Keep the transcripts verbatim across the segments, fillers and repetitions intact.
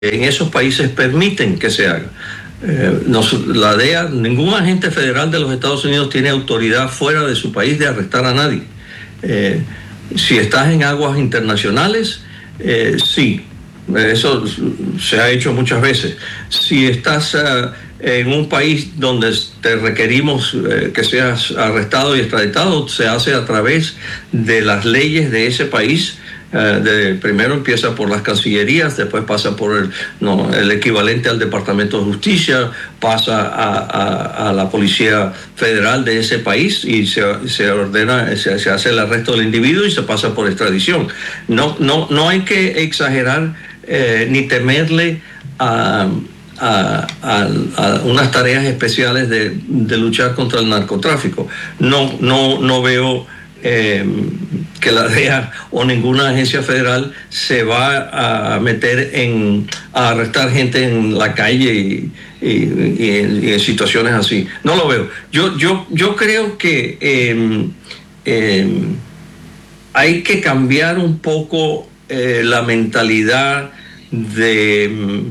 en esos países permiten que se haga. Eh, nos, la D E A, ningún agente federal de los Estados Unidos tiene autoridad fuera de su país de arrestar a nadie. Eh, si estás en aguas internacionales, eh, sí, eso se ha hecho muchas veces. Si estás uh, en un país donde te requerimos eh, que seas arrestado y extraditado, se hace a través de las leyes de ese país. Uh, de, primero empieza por las cancillerías, después pasa por el, no, el equivalente al Departamento de Justicia, pasa a, a, a la Policía Federal de ese país y se, se ordena, se, se hace el arresto del individuo y se pasa por extradición. No, no, no hay que exagerar eh, ni temerle a, a, a, a unas tareas especiales de, de luchar contra el narcotráfico. No, no, no veo Eh, que la D E A o ninguna agencia federal se va a meter en a arrestar gente en la calle y, y, y, en, y en situaciones así. No lo veo. Yo, yo, yo creo que eh, eh, hay que cambiar un poco eh, la mentalidad de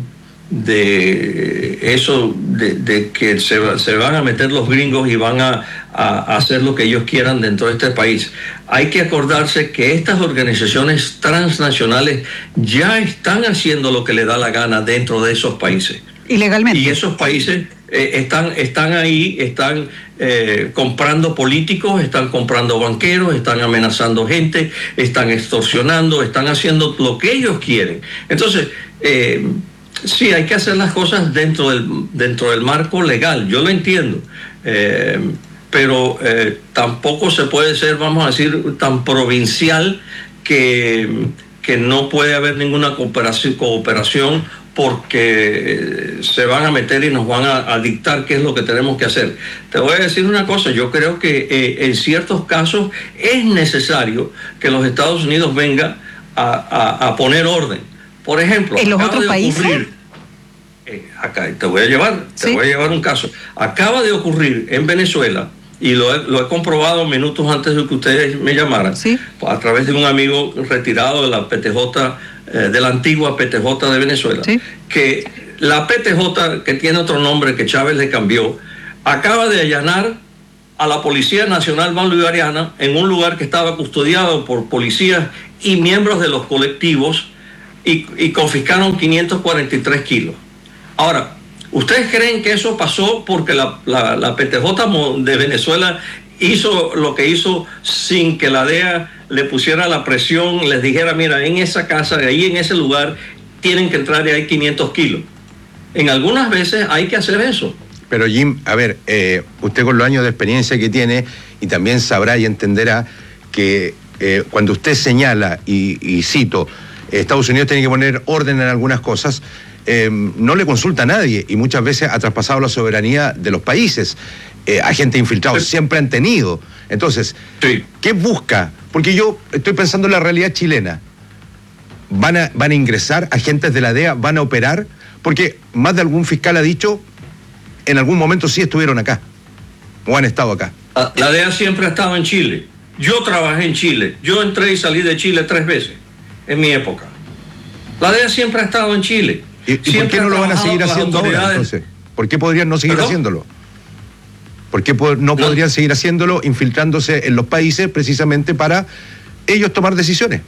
de eso, de, de que se, se van a meter los gringos y van a, a hacer lo que ellos quieran dentro de este país. Hay que acordarse que estas organizaciones transnacionales ya están haciendo lo que les da la gana dentro de esos países. Ilegalmente. Y esos países eh, están, están ahí, están eh, comprando políticos, están comprando banqueros, están amenazando gente, están extorsionando, están haciendo lo que ellos quieren. Entonces, eh, sí, hay que hacer las cosas dentro del, dentro del marco legal, yo lo entiendo, eh, pero eh, tampoco se puede ser, vamos a decir, tan provincial que, que no puede haber ninguna cooperación, cooperación porque se van a meter y nos van a, a dictar qué es lo que tenemos que hacer. Te voy a decir una cosa, yo creo que eh, en ciertos casos es necesario que los Estados Unidos vengan a, a, a poner orden. Por ejemplo, ¿en los otros países? Ocurrir, eh, acá te voy a llevar, te ¿Sí? voy a llevar un caso. Acaba de ocurrir en Venezuela, y lo he, lo he comprobado minutos antes de que ustedes me llamaran, ¿sí? a través de un amigo retirado de la P T J, eh, de la antigua P T J de Venezuela, ¿sí? que la P T J, que tiene otro nombre que Chávez le cambió, acaba de allanar a la Policía Nacional Bolivariana en un lugar que estaba custodiado por policías y miembros de los colectivos, Y, y confiscaron quinientos cuarenta y tres kilos. Ahora, ¿ustedes creen que eso pasó porque la, la, la P T J de Venezuela hizo lo que hizo sin que la D E A le pusiera la presión, les dijera, mira, en esa casa, ahí en ese lugar, tienen que entrar y hay quinientos kilos? En algunas veces hay que hacer eso. Pero Jim, a ver, eh, usted con los años de experiencia que tiene, y también sabrá y entenderá que eh, cuando usted señala, y, y cito, Estados Unidos tiene que poner orden en algunas cosas, eh, no le consulta a nadie y muchas veces ha traspasado la soberanía de los países. Eh, agentes infiltrados sí. siempre han tenido. Entonces, sí. ¿qué busca? Porque yo estoy pensando en la realidad chilena. ¿Van a, van a ingresar agentes de la D E A? ¿Van a operar? Porque más de algún fiscal ha dicho, en algún momento sí estuvieron acá, o han estado acá. La D E A siempre ha estado en Chile. Yo trabajé en Chile. Yo entré y salí de Chile tres veces en mi época. La D E A siempre ha estado en Chile. ¿Y, y por qué no lo van a seguir haciendo ahora, entonces? ¿Por qué podrían no seguir ¿Perdón? haciéndolo? ¿Por qué no, no podrían seguir haciéndolo, infiltrándose en los países precisamente para ellos tomar decisiones?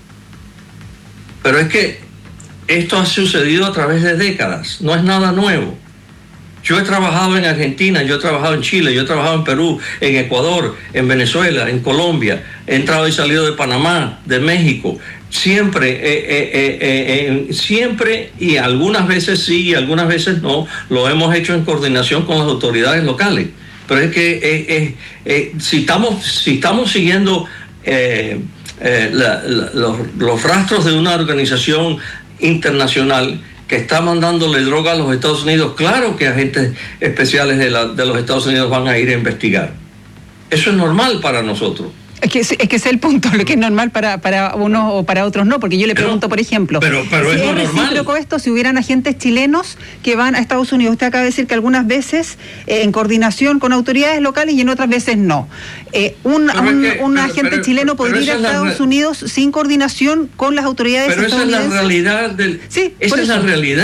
Pero es que esto ha sucedido a través de décadas, no es nada nuevo. Yo he trabajado en Argentina, yo he trabajado en Chile, yo he trabajado en Perú, en Ecuador, en Venezuela, en Colombia, he entrado y salido de Panamá, de México, siempre, eh, eh, eh, eh, siempre y algunas veces sí y algunas veces no, lo hemos hecho en coordinación con las autoridades locales. Pero es que eh, eh, eh, si, estamos, si estamos siguiendo eh, eh, la, la, los, los rastros de una organización internacional que está mandándole droga a los Estados Unidos, claro que agentes especiales de, la, de los Estados Unidos van a ir a investigar. Eso es normal para nosotros. Es que, es que ese es el punto, lo que es normal para, para unos o para otros no, porque yo le pregunto, por ejemplo, pero, pero si es, es recíproco esto, si hubieran agentes chilenos que van a Estados Unidos. Usted acaba de decir que algunas veces eh, en coordinación con autoridades locales y en otras veces no. Eh, un un, es que, un pero, agente pero, chileno podría ir a Estados Unidos sin coordinación con las autoridades pero estadounidenses. Pero esa es la realidad del... Sí, esa es la realidad.